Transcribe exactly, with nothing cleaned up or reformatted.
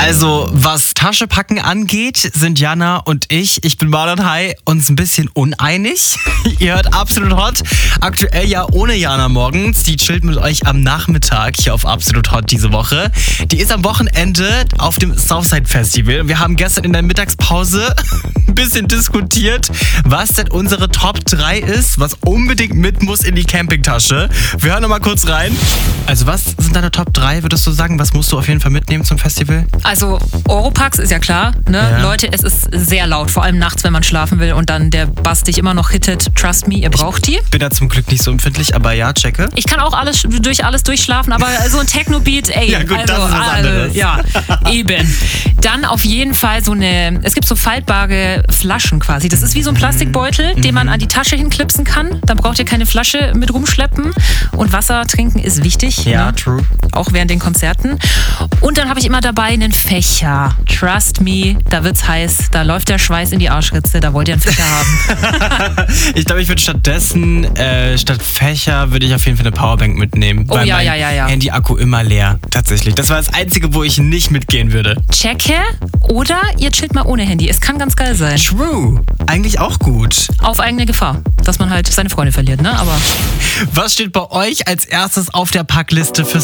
Also, was Taschepacken angeht, sind Jana und ich, ich bin Marlon, hi, uns ein bisschen uneinig. Ihr hört Absolut Hot, aktuell ja ohne Jana morgens. Die chillt mit euch am Nachmittag hier auf Absolut Hot diese Woche. Die ist am Wochenende auf dem Southside Festival. Wir haben gestern in der Mittagspause ein bisschen diskutiert, was denn unsere Top drei ist, was unbedingt mit muss in die Campingtasche. Wir hören noch mal kurz rein. Also, was sind deine Top drei, würdest du sagen? Was musst du auf jeden Fall mitnehmen zum Festival? Also Oropax ist ja klar, ne? Ja. Leute, es ist sehr laut, vor allem nachts, wenn man schlafen will und dann der Bass dich immer noch hittet. Trust me, ihr braucht die. Ich bin da zum Glück nicht so empfindlich, aber ja, checke. Ich kann auch alles durch alles durchschlafen, aber so ein Techno-Beat, ey. Ja gut, also, das ist was anderes. Äh, ja, eben. Dann auf jeden Fall so eine, es gibt so faltbare Flaschen quasi. Das ist wie so ein Plastikbeutel, mhm. den man an die Tasche hinklipsen kann. Da braucht ihr keine Flasche mit rumschleppen. Und Wasser trinken ist wichtig. Ja, ne? true. Auch während den Konzerten. Und dann habe ich immer dabei einen Fächer. Trust me, da wird's heiß, da läuft der Schweiß in die Arschritze, da wollt ihr einen Fächer haben. Ich glaube, ich würde stattdessen, äh, statt Fächer, würde ich auf jeden Fall eine Powerbank mitnehmen. Oh weil ja, mein ja, ja, ja. Handy-Akku immer leer, tatsächlich. Das war das Einzige, wo ich nicht mitgehen würde. Checke oder ihr chillt mal ohne Handy. Es kann ganz geil sein. True. Eigentlich auch gut. Auf eigene Gefahr, dass man halt seine Freunde verliert, ne? Aber Was steht bei euch als erstes auf der Packliste fürs